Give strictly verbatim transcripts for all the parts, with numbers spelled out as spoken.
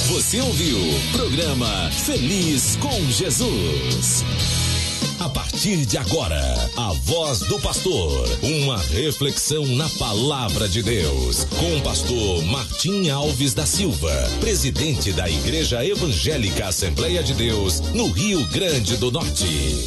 Você ouviu programa Feliz com Jesus. A partir de agora, a voz do pastor, uma reflexão na palavra de Deus, com o pastor Martim Alves da Silva, presidente da Igreja Evangélica Assembleia de Deus, no Rio Grande do Norte.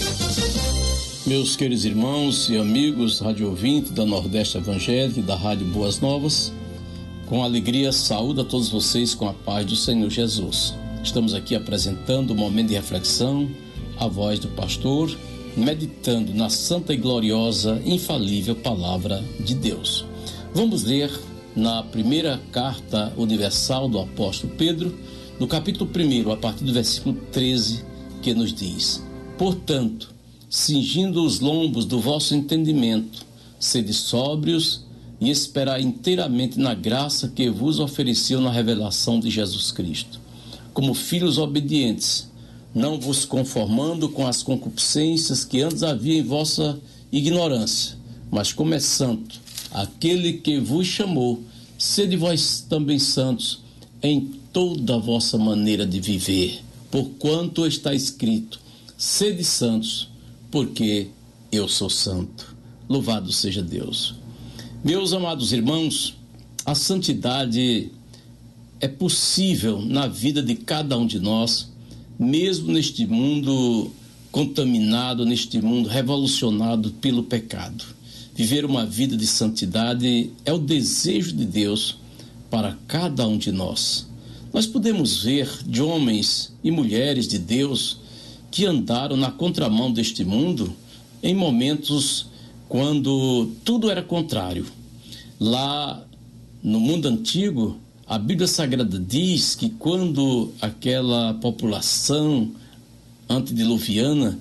Meus queridos irmãos e amigos, rádio ouvinte da Nordeste Evangélica e da Rádio Boas Novas, com alegria saúdo a todos vocês com a paz do Senhor Jesus. Estamos aqui apresentando o momento de reflexão, a voz do pastor, meditando na santa e gloriosa, infalível palavra de Deus. Vamos ler na primeira carta universal do apóstolo Pedro, no capítulo primeiro, a partir do versículo treze, que nos diz: Portanto, cingindo os lombos do vosso entendimento, sede sóbrios e esperai inteiramente na graça que vos ofereceu na revelação de Jesus Cristo. Como filhos obedientes, não vos conformando com as concupiscências que antes havia em vossa ignorância, mas como é santo aquele que vos chamou, sede vós também santos em toda a vossa maneira de viver, porquanto está escrito: sede santos, porque eu sou santo. Louvado seja Deus. Meus amados irmãos, a santidade é possível na vida de cada um de nós, mesmo neste mundo contaminado, neste mundo revolucionado pelo pecado. Viver uma vida de santidade é o desejo de Deus para cada um de nós. Nós podemos ver de homens e mulheres de Deus que andaram na contramão deste mundo em momentos quando tudo era contrário. Lá no mundo antigo, a Bíblia Sagrada diz que quando aquela população antediluviana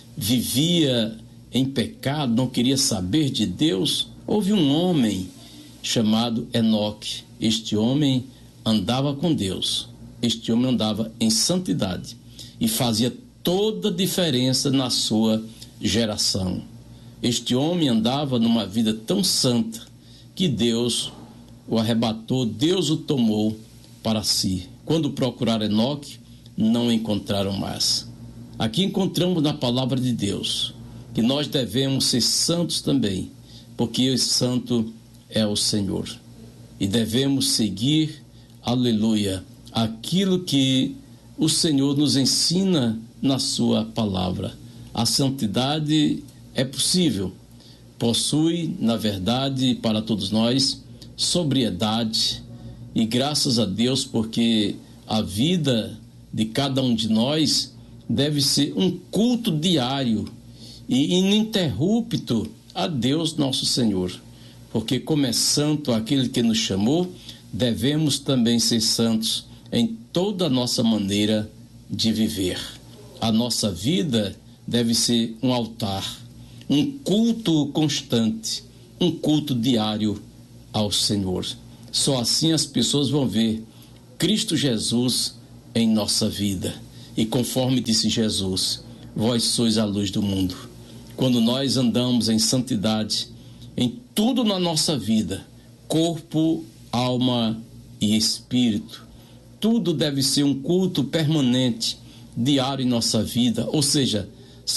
vivia em pecado, não queria saber de Deus, houve um homem chamado Enoque. Este homem andava com Deus, este homem andava em santidade e fazia toda a diferença na sua geração. Este homem andava numa vida tão santa que Deus o arrebatou, Deus o tomou para si. Quando procuraram Enoque, não encontraram mais. Aqui encontramos na palavra de Deus que nós devemos ser santos também, porque o santo é o Senhor. E devemos seguir, aleluia, aquilo que o Senhor nos ensina na sua palavra. A santidade é possível, possui, na verdade, para todos nós, sobriedade, e graças a Deus, porque a vida de cada um de nós deve ser um culto diário e ininterrupto a Deus nosso Senhor, porque como é santo aquele que nos chamou, devemos também ser santos em toda a nossa maneira de viver. A nossa vida deve ser um altar, um culto constante, um culto diário ao Senhor. Só assim as pessoas vão ver Cristo Jesus em nossa vida. E conforme disse Jesus, vós sois a luz do mundo. Quando nós andamos em santidade, em tudo na nossa vida, corpo, alma e espírito, tudo deve ser um culto permanente, diário em nossa vida, ou seja,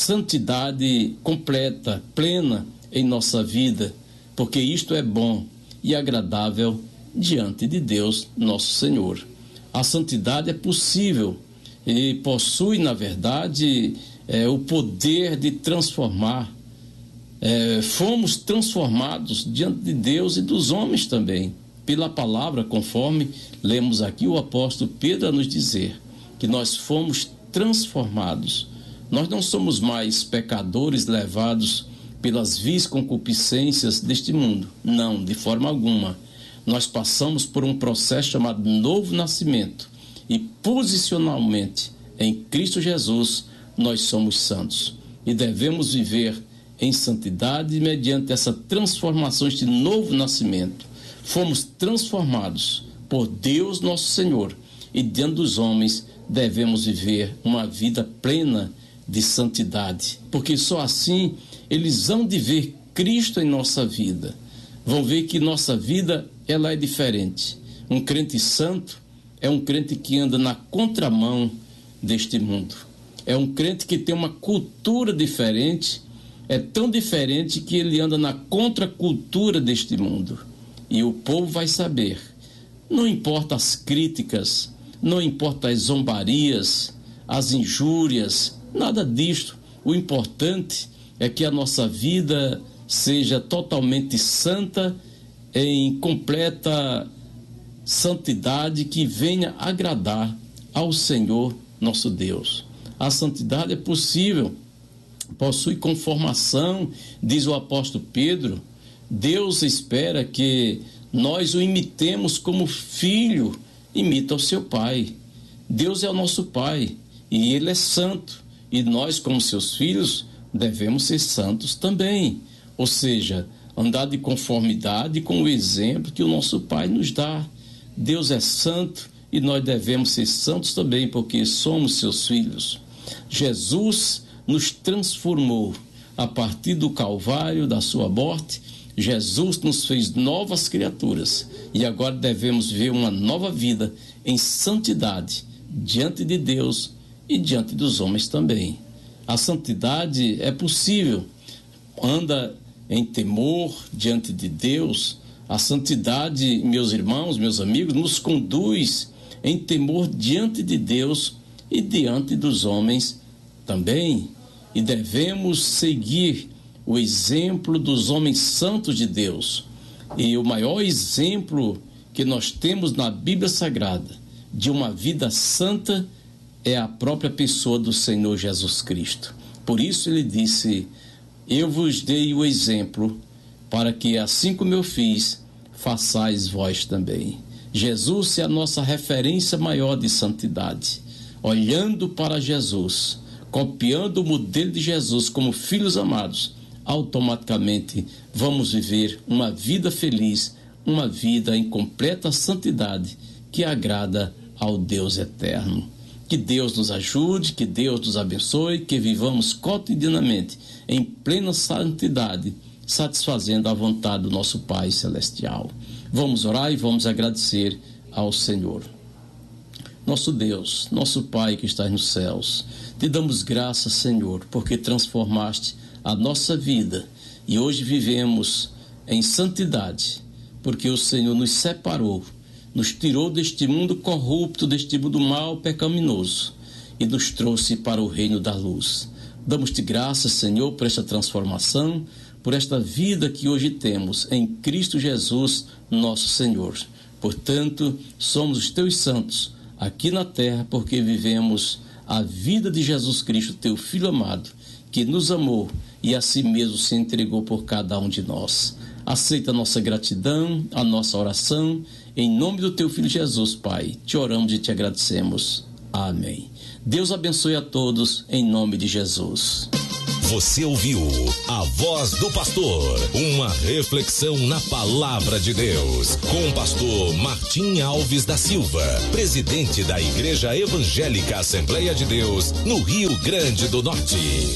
santidade completa, plena em nossa vida, porque isto é bom e agradável diante de Deus, nosso Senhor. A santidade é possível e possui, na verdade, é, o poder de transformar. É, fomos transformados diante de Deus e dos homens também, pela palavra, conforme lemos aqui o apóstolo Pedro a nos dizer, que nós fomos transformados. Nós não somos mais pecadores levados pelas vis concupiscências deste mundo. Não, de forma alguma. Nós passamos por um processo chamado novo nascimento e posicionalmente em Cristo Jesus nós somos santos e devemos viver em santidade mediante essa transformação, este novo nascimento. Fomos transformados por Deus nosso Senhor e diante dos homens devemos viver uma vida plena de santidade, porque só assim eles vão de ver Cristo em nossa vida, vão ver que nossa vida ela é diferente. Um crente santo é um crente que anda na contramão deste mundo. É um crente que tem uma cultura diferente, é tão diferente que ele anda na contracultura deste mundo. E o povo vai saber. Não importa as críticas, não importa as zombarias, as injúrias, nada disto. O importante é que a nossa vida seja totalmente santa, em completa santidade, que venha agradar ao Senhor nosso Deus. A santidade é possível, possui conformação, diz o apóstolo Pedro. Deus espera que nós o imitemos como filho imita o seu pai. Deus é o nosso pai e ele é santo, e nós, como seus filhos, devemos ser santos também, ou seja, andar de conformidade com o exemplo que o nosso pai nos dá. Deus é santo e nós devemos ser santos também, porque somos seus filhos. Jesus nos transformou a partir do Calvário, da sua morte. Jesus nos fez novas criaturas e agora devemos viver uma nova vida em santidade diante de Deus e diante dos homens também. A santidade é possível, anda em temor diante de Deus. A santidade, meus irmãos, meus amigos, nos conduz em temor diante de Deus e diante dos homens também. E devemos seguir o exemplo dos homens santos de Deus. E o maior exemplo que nós temos na Bíblia Sagrada de uma vida santa é a própria pessoa do Senhor Jesus Cristo. Por isso ele disse: eu vos dei o exemplo, para que assim como eu fiz, façais vós também. Jesus é a nossa referência maior de santidade. Olhando para Jesus, copiando o modelo de Jesus como filhos amados, automaticamente vamos viver uma vida feliz, uma vida em completa santidade que agrada ao Deus eterno. Que Deus nos ajude, que Deus nos abençoe, que vivamos cotidianamente em plena santidade, satisfazendo a vontade do nosso Pai Celestial. Vamos orar e vamos agradecer ao Senhor. Nosso Deus, nosso Pai que estás nos céus, te damos graças, Senhor, porque transformaste a nossa vida e hoje vivemos em santidade, porque o Senhor nos separou, nos tirou deste mundo corrupto, deste mundo mau, pecaminoso, e nos trouxe para o reino da luz. Damos-te graças, Senhor, por esta transformação, por esta vida que hoje temos em Cristo Jesus, nosso Senhor. Portanto, somos os teus santos aqui na terra, porque vivemos a vida de Jesus Cristo, teu Filho amado, que nos amou e a si mesmo se entregou por cada um de nós. Aceita a nossa gratidão, a nossa oração, em nome do teu Filho Jesus, Pai. Te oramos e te agradecemos. Amém. Deus abençoe a todos, em nome de Jesus. Você ouviu a Voz do Pastor, uma reflexão na Palavra de Deus, com o pastor Martim Alves da Silva, presidente da Igreja Evangélica Assembleia de Deus, no Rio Grande do Norte.